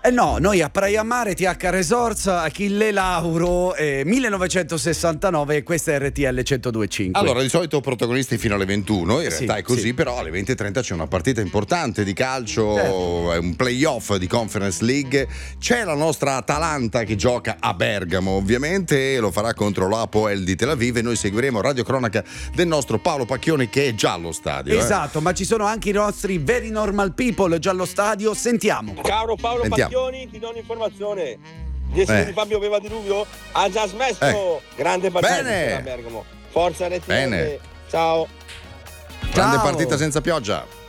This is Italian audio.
No, noi a Praia Mare, TH Resorts, Achille Lauro, 1969, e questa è RTL 102.5. Allora, di solito protagonisti fino alle 21, in realtà Sì, è così, sì. però alle 20:30 c'è una partita importante di calcio, Certo. è un playoff di Conference League. C'è la nostra Atalanta che gioca a Bergamo, ovviamente, e lo farà contro l'Apoel di Tel Aviv, e noi seguiremo radiocronaca del nostro Paolo Pacchioni, che è già allo stadio. Esatto, ma ci sono anche i nostri very normal people già allo stadio. Sentiamo. Caro Paolo Sentiamo. Pacchioni, ti do un'informazione. Gli di Fabio Veva Diluvio ha già smesso. Grande partita Bene. a Bergamo. Forza RTL. Bene. Ciao. Grande Ciao. partita senza pioggia.